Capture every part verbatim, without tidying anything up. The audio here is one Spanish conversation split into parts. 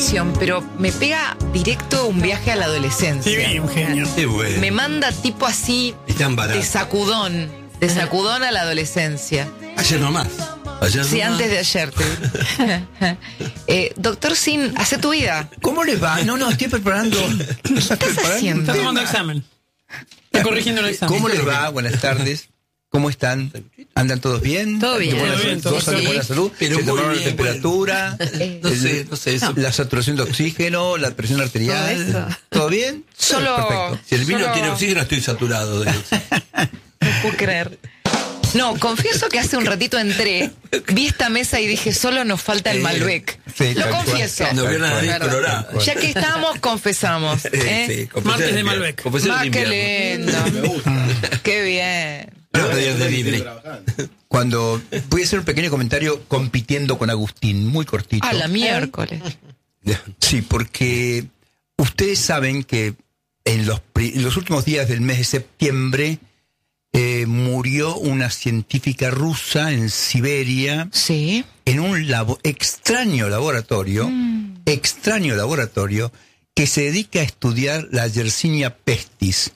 canción, pero me pega directo un viaje a la adolescencia. Sí, un genio. Qué bueno. Me manda tipo así Y tan barato. de sacudón, de sacudón a la adolescencia. Ayer nomás. Ayer Sí, nomás. antes de ayer. Te... eh, Doctor Sin, hace tu vida. ¿Cómo les va? No, no, estoy preparando. ¿Qué estás haciendo? Está tomando examen. Está corrigiendo el examen. ¿Cómo les va? Buenas tardes. ¿Cómo están? ¿Andan todos bien? Todo bien. ¿De buena, Todo bien, todos todo de bien. buena salud? Pero ¿Se muy tomaron la bien, temperatura? Eh, No sé, no sé eso. La saturación de oxígeno, la presión arterial. Todo eso. ¿Todo bien? Solo- Perfecto. Si el vino Solo- tiene oxígeno, estoy saturado de eso. No puedo creer. No, confieso que hace un ratito entré, vi esta mesa y dije, solo nos falta el Eh, Malbec. sí, Lo tal cual. confieso. No veo nada de Verdad. colorado. Ya que estamos, confesamos. ¿eh? Sí, confesión Martes de invierno. Malbec. Confesión Más de que invierno. lindo. Qué bien. No, de de libre. Cuando voy a hacer un pequeño comentario compitiendo con Agustín, muy cortito. A la miércoles. Sí, porque ustedes saben que en los, pri- en los últimos días del mes de septiembre eh, murió una científica rusa en Siberia Sí. en un labo- extraño laboratorio, extraño laboratorio que se dedica a estudiar la Yersinia pestis,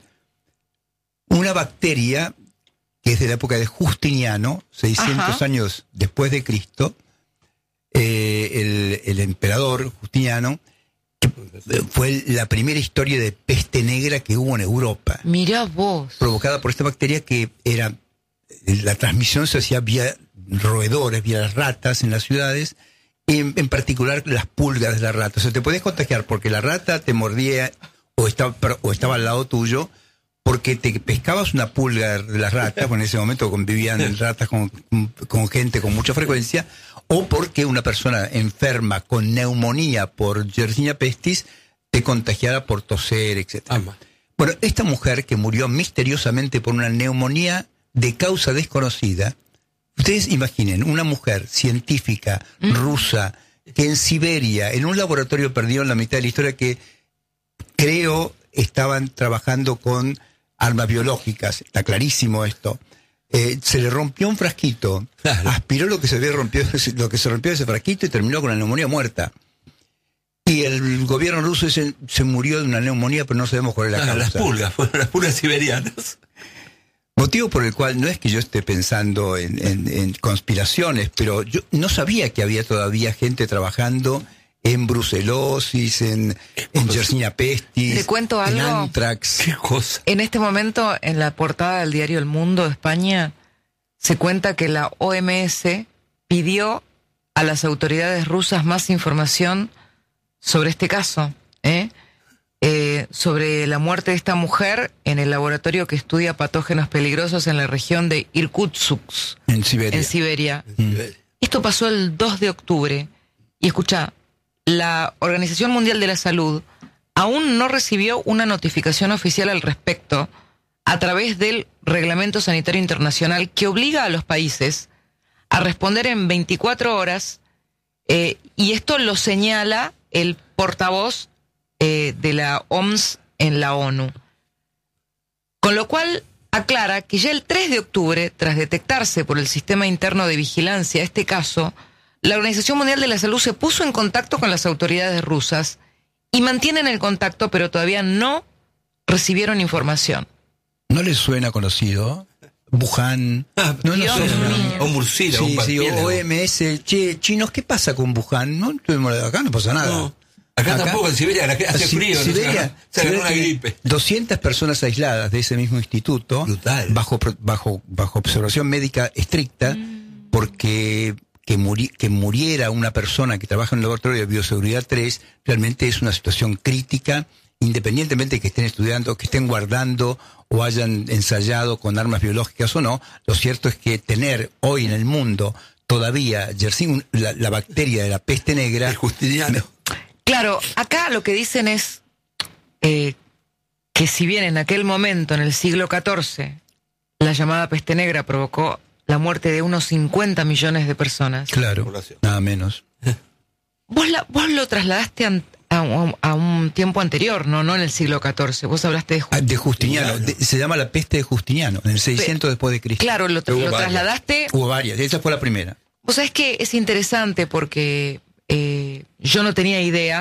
una bacteria que es de la época de Justiniano, seiscientos Ajá. años después de Cristo. Eh, el, el emperador Justiniano, que fue la primera historia de peste negra que hubo en Europa, Mirá vos. provocada por esta bacteria que era, la transmisión se hacía vía roedores, vía las ratas en las ciudades, en, en particular las pulgas de la rata. O sea, te podías contagiar porque la rata te mordía o estaba, o estaba al lado tuyo, porque te pescabas una pulga de las ratas, bueno, en ese momento convivían ratas con, con gente con mucha frecuencia, o porque una persona enferma con neumonía por Yersinia pestis te contagiara por toser, etcétera. Ama. Bueno, esta mujer que murió misteriosamente por una neumonía de causa desconocida, ustedes imaginen, una mujer científica rusa que en Siberia, en un laboratorio perdido en la mitad de la historia, que creo estaban trabajando con armas biológicas, está clarísimo esto. Eh, se le rompió un frasquito, Claro. aspiró lo que se había rompido, lo que se rompió de ese frasquito y terminó con la neumonía muerta. Y el gobierno ruso dice, se murió de una neumonía, pero no sabemos cuál es la Ah, causa. las pulgas, fueron las pulgas siberianas. Motivo por el cual no es que yo esté pensando en, en, en conspiraciones, pero yo no sabía que había todavía gente trabajando en brucelosis, en, en Yersinia pestis, ¿Te cuento en algo? anthrax. Qué cosa. En este momento, en la portada del diario El Mundo de España, se cuenta que la O M S pidió a las autoridades rusas más información sobre este caso, ¿eh? Eh, sobre la muerte de esta mujer en el laboratorio que estudia patógenos peligrosos en la región de Irkutsk, En Siberia. en Siberia. Mm. Esto pasó el dos de octubre. Y escucha, la Organización Mundial de la Salud aún no recibió una notificación oficial al respecto a través del Reglamento Sanitario Internacional que obliga a los países a responder en veinticuatro horas, eh, y esto lo señala el portavoz eh, de la O M S en la ONU. Con lo cual aclara que ya el tres de octubre, tras detectarse por el Sistema Interno de Vigilancia este caso, la Organización Mundial de la Salud se puso en contacto con las autoridades rusas y mantienen el contacto, pero todavía no recibieron información. ¿No les suena conocido? Wuhan. Ah, no, no Dios suena. mío. O murciélago, Sí, un sí, murciélago. O M S. Che, chinos, ¿qué pasa con Wuhan? No, estuvimos acá no pasa nada. No. Acá, tampoco, en Siberia la que hace Si- frío, Siberia, ¿no? Se agarró Siberia una tiene gripe. doscientas personas aisladas de ese mismo instituto, Brutal. bajo pro- bajo bajo observación médica estricta, porque que, muri- que muriera una persona que trabaja en el laboratorio de bioseguridad tres realmente es una situación crítica, independientemente de que estén estudiando, que estén guardando o hayan ensayado con armas biológicas o no. Lo cierto es que tener hoy en el mundo todavía Yersinia, la, la bacteria de la peste negra, El Justiniano. Claro, acá lo que dicen es eh, que si bien en aquel momento, en el siglo catorce, la llamada peste negra provocó la muerte de unos cincuenta millones de personas, claro, Población. nada menos. vos, la, vos lo trasladaste a, a, un- a un tiempo anterior, ¿no? No en el siglo catorce. Vos hablaste de... Ju- Ah, de Justiniano, de- se llama la peste de Justiniano, en el seiscientos después de Cristo. Claro, lo, tra- Hubo lo varias. trasladaste... Hubo varias, esa fue la primera. Vos sabés que es interesante porque eh, yo no tenía idea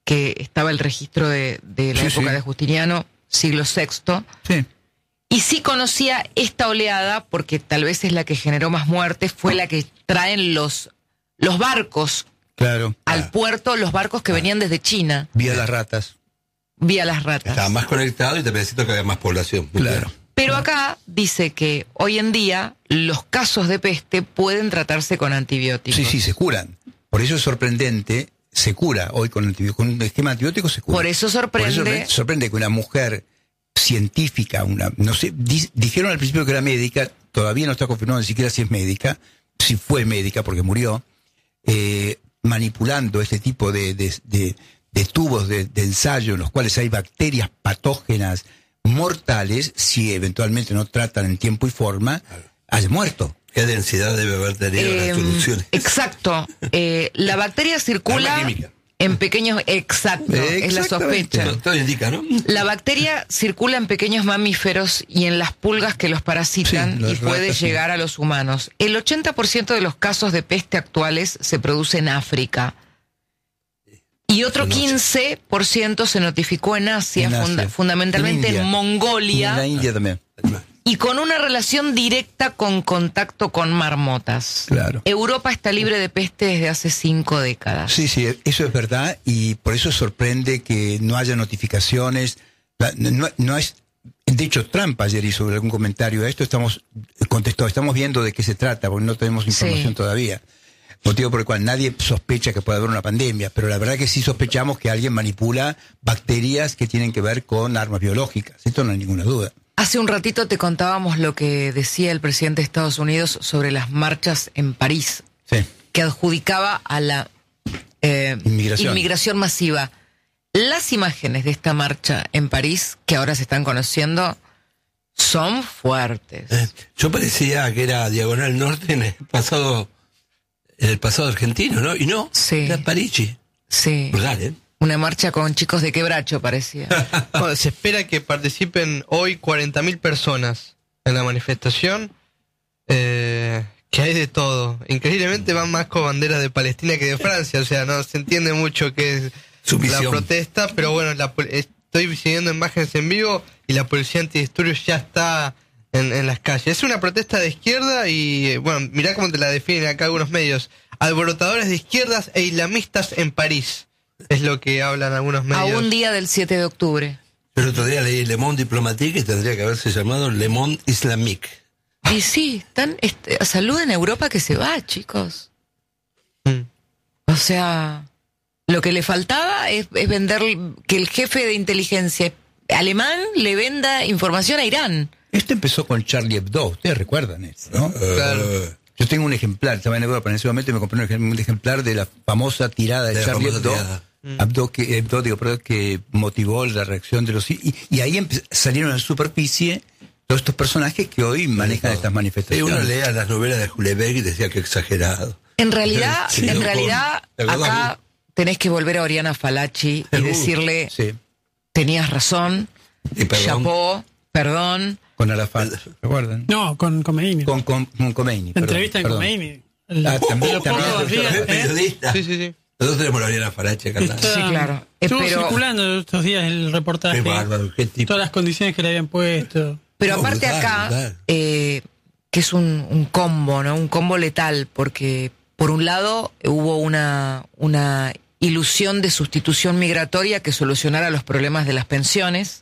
que estaba el registro de, de la Sí, época sí. de Justiniano, siglo sexto, Sí. y sí conocía esta oleada, porque tal vez es la que generó más muertes, fue la que traen los, los barcos Claro. al Ah. puerto, los barcos que venían desde China, Vía las ratas. vía las ratas. Estaba más conectado y te necesito que había más población. Claro. Pero acá dice que hoy en día los casos de peste pueden tratarse con antibióticos. Sí, sí, se curan. Por eso es sorprendente, se cura hoy con, antibi- con un esquema antibiótico, se cura. Por eso Por sorprende, eso sorprende, sorprende que una mujer científica, una no sé, di- dijeron al principio que era médica, todavía no está confirmado ni siquiera si es médica, si fue médica porque murió, eh, manipulando este tipo de, de, de, de tubos de, de ensayo en los cuales hay bacterias patógenas mortales, si eventualmente no tratan en tiempo y forma, haya muerto. ¿Qué densidad debe haber tenido Eh, las soluciones? exacto. Eh, la bacteria circula Arma química. en pequeños, exacto, es la Exactamente. sospecha. Todo indica, ¿no? La bacteria circula en pequeños mamíferos y en las pulgas que los parasitan Sí, las y puede ratas, sí. llegar a los humanos. El ochenta por ciento de los casos de peste actuales se produce en África. Y otro Conoce. quince por ciento se notificó en Asia, En Asia. funda- fundamentalmente En en, India. Mongolia, Y en la India también. y con una relación directa con contacto con marmotas. Claro. Europa está libre de peste desde hace cinco décadas. Sí, sí, eso es verdad y por eso sorprende que no haya notificaciones. La- No, no es, de hecho, Trump ayer hizo algún comentario a esto, estamos contestó, estamos viendo de qué se trata, porque no tenemos información Sí. todavía. Motivo por el cual nadie sospecha que pueda haber una pandemia, pero la verdad que sí sospechamos que alguien manipula bacterias que tienen que ver con armas biológicas. Esto no hay ninguna duda. Hace un ratito te contábamos lo que decía el presidente de Estados Unidos sobre las marchas en París, Sí. que adjudicaba a la eh, Inmigración. inmigración masiva. Las imágenes de esta marcha en París, que ahora se están conociendo, son fuertes. Eh, yo parecía que era Diagonal Norte en el pasado, en el pasado argentino, ¿no? Y no, Sí. era Parigi. Sí. Brutal, ¿eh? Una marcha con chicos de quebracho, parecía. Bueno, se espera que participen hoy cuarenta mil personas en la manifestación, eh, que hay de todo. Increíblemente van más con banderas de Palestina que de Francia, o sea, no se entiende mucho qué es Su la misión. protesta, pero bueno, la pol- estoy siguiendo imágenes en vivo y la policía antidisturbios ya está en, en las calles. Es una protesta de izquierda y, eh, bueno, mirá cómo te la definen acá algunos medios. Alborotadores de izquierdas e islamistas en París, es lo que hablan algunos A medios. un día del siete de octubre. Yo el otro día leí Le Monde Diplomatique y tendría que haberse llamado Le Monde Islamique. Y sí, están, este, salud en Europa que se va, chicos. Mm. O sea, lo que le faltaba es, es vender, que el jefe de inteligencia alemán le venda información a Irán. Esto empezó con Charlie Hebdo, ustedes recuerdan esto, ¿no? Claro. Yo tengo un ejemplar, estaba en Europa en ese momento y me compré un ejem- un ejemplar de la famosa tirada de, De la Charlie famosa Hebdo, tirada. Hebdo que, Hebdo, digo, perdón, que motivó la reacción de los... Y, y ahí empe- salieron en superficie todos estos personajes que hoy manejan estas Sí, manifestaciones. uno leía las novelas de Hulebeck y decía que exagerado. En realidad, Sí, en con- realidad, ¿te acordás? acá tenés que volver a Oriana Falachi y Seguro. decirle, Sí, tenías razón, Y perdón. chapó, perdón. con Arafat, ¿recuerdan? No, con, con Medina. Con, con, con Khomeini. La perdón, entrevista en perdón. Khomeini. El- Ah, también- de los también- pocos días, Es ¿eh? periodista. Sí, sí, sí. Nosotros tenemos la Oriana Farache acá. Está- Sí, claro. Eh, Estuvo pero- circulando estos días el reportaje. Qué bárbaro, qué tipo. Todas las condiciones que le habían puesto. Pero No, aparte brutal, acá, brutal. eh, que es un, un combo, ¿no? Un combo letal, porque por un lado hubo una, una ilusión de sustitución migratoria que solucionara los problemas de las pensiones,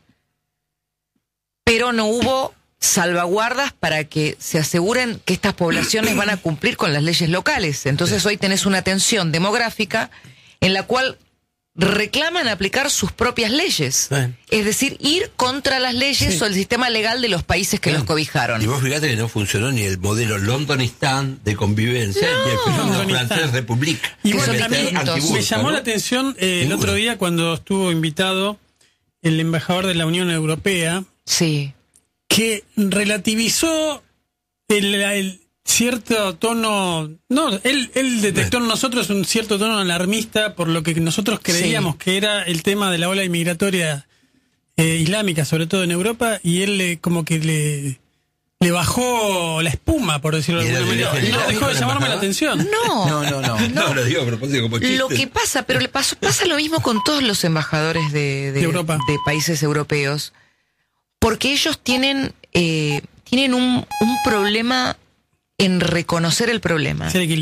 pero no hubo salvaguardas para que se aseguren que estas poblaciones van a cumplir con las leyes locales. Entonces hoy tenés una tensión demográfica en la cual reclaman aplicar sus propias leyes. Bueno. Es decir, ir contra las leyes o el sistema legal de los países que los cobijaron. Y vos fíjate que no funcionó ni el modelo Londonistan de convivencia ni el fenómeno Londonistan. francés Republic. Y Que bueno, son también distintos. Antibursa, me llamó ¿no? la atención eh, el Ninguno. otro día cuando estuvo invitado el embajador de la Unión Europea, Sí. que relativizó el, el cierto tono, no, él, él detectó en nosotros un cierto tono alarmista por lo que nosotros creíamos Sí. que era el tema de la ola inmigratoria eh, islámica, sobre todo en Europa, y él le, como que le, le bajó la espuma, por decirlo de ¿Y alguna era de manera. origen No dejó de islámico, llamarme la la atención. No, No, no, no. No, lo digo a propósito como chiste. lo que pasa, pero le pasó, pasa lo mismo con todos los embajadores de, de, De Europa. de países europeos, porque ellos tienen, eh, tienen un, un problema en reconocer el problema. Ser equilibrado.